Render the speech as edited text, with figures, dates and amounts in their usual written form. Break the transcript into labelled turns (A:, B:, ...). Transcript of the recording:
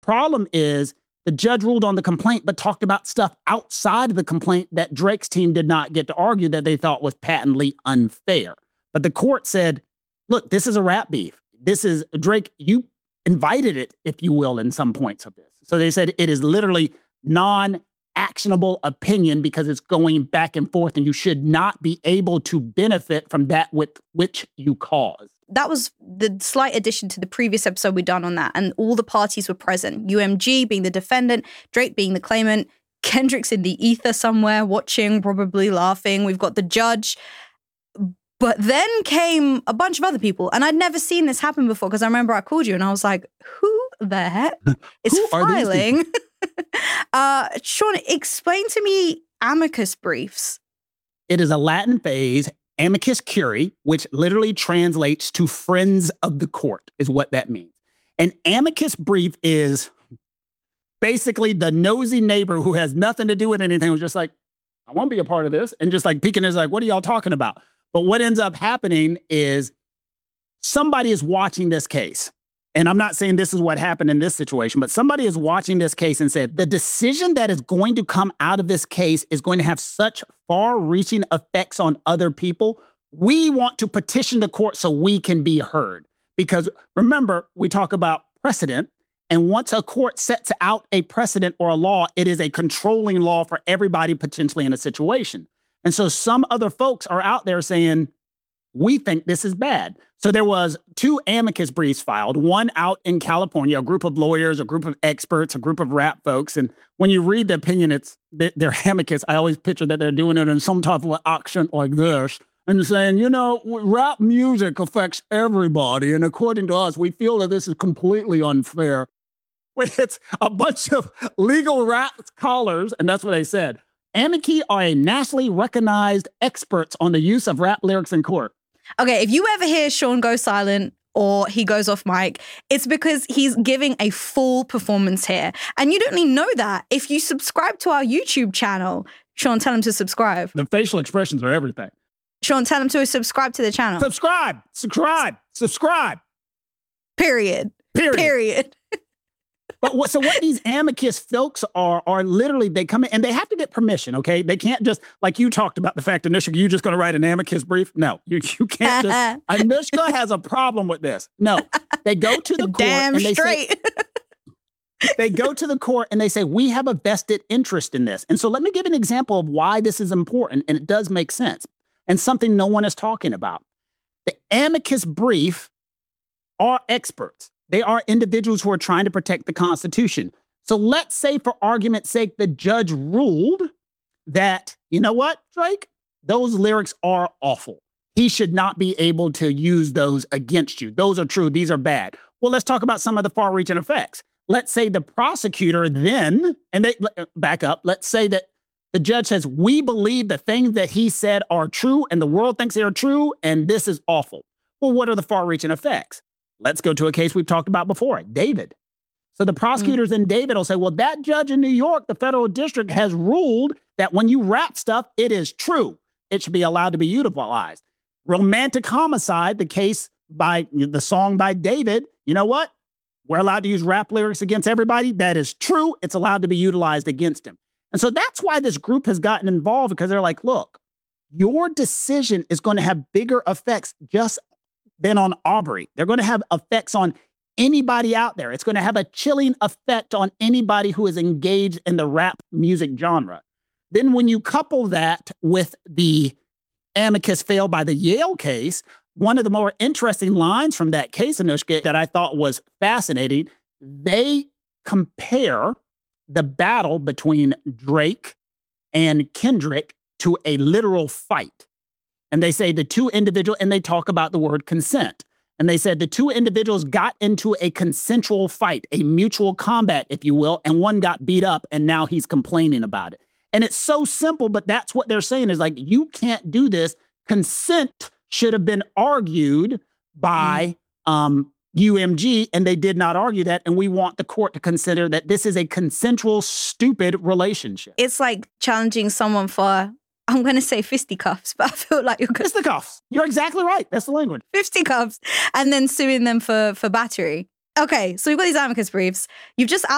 A: problem is the judge ruled on the complaint, but talked about stuff outside of the complaint that Drake's team did not get to argue that they thought was patently unfair. But the court said, look, this is a rap beef. This is, Drake, you invited it, if you will, in some points of this. So they said it is literally non-actionable opinion because it's going back and forth, and you should not be able to benefit from that with which you caused.
B: That was the slight addition to the previous episode we'd done on that, and all the parties were present. UMG being the defendant, Drake being the claimant, Kendrick's in the ether somewhere, watching, probably laughing. We've got the judge. But then came a bunch of other people, and I'd never seen this happen before because I remember I called you and I was like, who the heck is filing? Sean, explain to me amicus briefs.
A: It is a Latin phrase, amicus curiae, which literally translates to friends of the court, is what that means. An amicus brief is basically the nosy neighbor who has nothing to do with anything, who's just like, I want to be a part of this, and just like peeking is like, what are y'all talking about? But what ends up happening is somebody is watching this case. And I'm not saying this is what happened in this situation, but somebody is watching this case and said, the decision that is going to come out of this case is going to have such far-reaching effects on other people. We want to petition the court so we can be heard. Because remember, we talk about precedent. And once a court sets out a precedent or a law, it is a controlling law for everybody potentially in a situation. And so some other folks are out there saying, we think this is bad. So there was 2 amicus briefs filed, one out in California, a group of lawyers, a group of experts, a group of rap folks. And when you read the opinion, it's they're amicus. I always picture that they're doing it in some type of accent like this and saying, you know, rap music affects everybody. And according to us, we feel that this is completely unfair. It's a bunch of legal rap scholars, and that's what they said. Amici are a nationally recognized experts on the use of rap lyrics in court.
B: Okay, if you ever hear Sean go silent or he goes off mic, it's because he's giving a full performance here. And you don't even know that. If you subscribe to our YouTube channel, Sean, tell him to subscribe.
A: The facial expressions are everything.
B: Sean, tell him to subscribe to the channel.
A: Subscribe.
B: Period.
A: But what these amicus folks are literally, they come in and they have to get permission, okay? They can't just, like you talked about the fact, Anushka, you're just going to write an amicus brief? No, you can't just, Anushka has a problem with this. No, they go to the court.
B: Damn
A: and
B: straight.
A: They go to the court and they say, we have a vested interest in this. And so let me give an example of why this is important, and it does make sense, and something no one is talking about. The amicus brief are experts. They are individuals who are trying to protect the Constitution. So let's say, for argument's sake, the judge ruled that, you know what, Drake? Those lyrics are awful. He should not be able to use those against you. Those are true. These are bad. Well, let's talk about some of the far-reaching effects. Let's say the prosecutor then, and they back up, let's say that the judge says, we believe the things that he said are true and the world thinks they are true, and this is awful. Well, what are the far-reaching effects? Let's go to a case we've talked about before, David. So the prosecutors in David will say, well, that judge in New York, the federal district, has ruled that when you rap stuff, it is true. It should be allowed to be utilized. Romantic Homicide, the case by the song by David, you know what? We're allowed to use rap lyrics against everybody. That is true. It's allowed to be utilized against him. And so that's why this group has gotten involved, because they're like, look, your decision is going to have bigger effects just than on Aubrey. They're going to have effects on anybody out there. It's going to have a chilling effect on anybody who is engaged in the rap music genre. Then when you couple that with the amicus fail by the Yale case, one of the more interesting lines from that case, Anushka, that I thought was fascinating, they compare the battle between Drake and Kendrick to a literal fight. And they say the two individuals, and they talk about the word consent. And they said the two individuals got into a consensual fight, a mutual combat, if you will, and one got beat up, and now he's complaining about it. And it's so simple, but that's what they're saying is like, you can't do this. Consent should have been argued by UMG, and they did not argue that. And we want the court to consider that this is a consensual, stupid relationship.
B: It's like challenging someone for, I'm going to say fisticuffs, but I feel like you're going to...
A: Fisticuffs. You're exactly right. That's the language.
B: Fisticuffs. And then suing them for battery. Okay, so we've got these amicus briefs. You've just